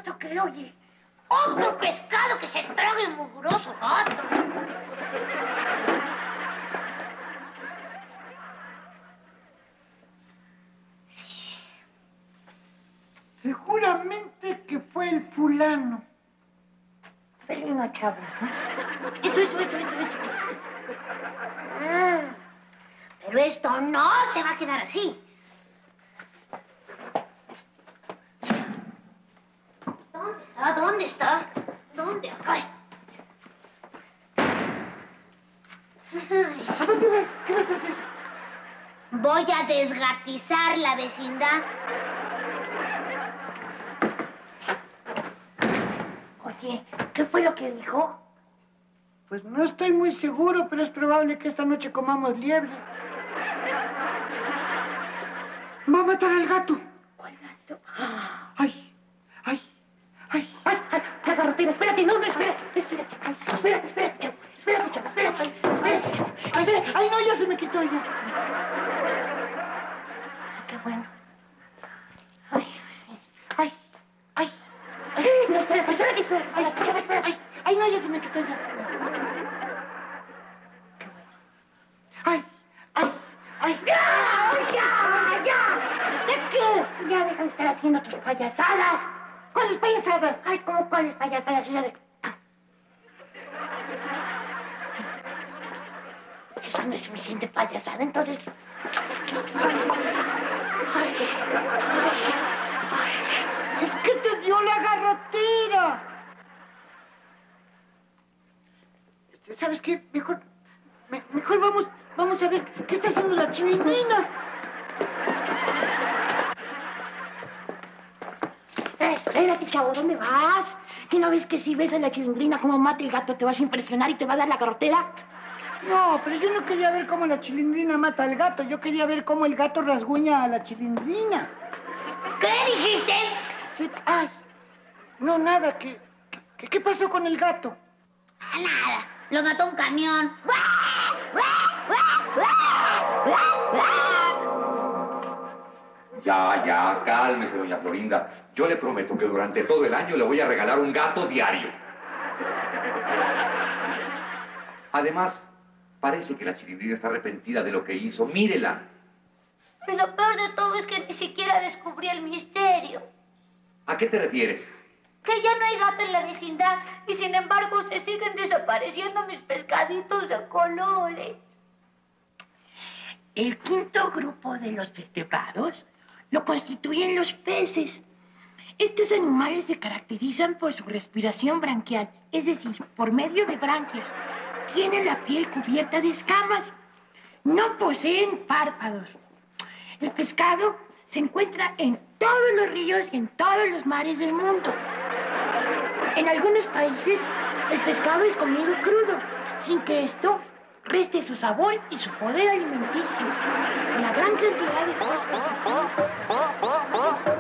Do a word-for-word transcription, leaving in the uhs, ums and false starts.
¿Eso qué, oye? ¡Otro pescado que se traga el mugroso gato! Sí. Seguramente que fue el fulano. Felino, chavo. Eso, eso, eso, eso, eso, eso. Ah, pero esto no se va a quedar así. ¿Dónde está? ¿Dónde estás? ¿Dónde? Acá está. Ay. ¿A dónde vas? ¿Qué vas a hacer? Voy a desgatizar la vecindad. Oye, ¿qué fue lo que dijo? Pues no estoy muy seguro, pero es probable que esta noche comamos liebre. Va a matar al gato. ¿Cuál gato? Ay, ay, ay. ¡Ay, ay! ¡La garrotera! ¡Espérate! ¡No, no, espérate! ¡Espérate! Ay, ¡espérate, espérate, chavo! ¡Espérate, chavo! ¡Espérate! ¡Espérate, chavo! Ay, ¡Espérate! ay, no, ya se me quitó ya. ¡Qué bueno! ¡Ay! Ay, ay, ¡Ay! No, espérate, espérate, espérate, espérate, chavo, espérate. ay, ay, no, ya se me quitó ya. ¡Qué bueno! Ay, ay, ay. ¡Ya! ¡Ya! ¡Ya! ¿De qué? Ya deja de estar haciendo tus payasadas. ¿Cuáles payasadas? Ay, ¿cómo cuáles payasadas? Ya de... Si eso no es suficiente payasada, entonces... Ay, ay, es que te dio la garrotera. ¿Sabes qué? Mejor, me- mejor vamos, vamos a ver qué está haciendo la chilindrina. Espérate, chavo, ¿dónde vas? ¿Y no ves que si ves a la chilindrina como mata el gato te vas a impresionar y te va a dar la garrotera? No, pero yo no quería ver cómo la chilindrina mata al gato. Yo quería ver cómo el gato rasguña a la chilindrina. ¿Qué dijiste? Sí, ay, no, nada, ¿qué, qué, qué pasó con el gato? Ah, nada, lo mató un camión. Ya, ya, cálmese, doña Florinda. Yo le prometo que durante todo el año le voy a regalar un gato diario. Además, parece que la chilindrina está arrepentida de lo que hizo. Mírela. Y lo peor de todo es que ni siquiera descubrí el misterio. ¿A qué te refieres? Que ya no hay gato en la vecindad y sin embargo se siguen desapareciendo mis pescaditos de colores. El quinto grupo de los vertebrados lo constituyen los peces. Estos animales se caracterizan por su respiración branquial, es decir, por medio de branquias. Tienen la piel cubierta de escamas. No poseen párpados. El pescado se encuentra en todos los ríos y en todos los mares del mundo. En algunos países, el pescado es comido crudo, sin que esto reste su sabor y su poder alimenticio. La gran cantidad de fósforo que tiene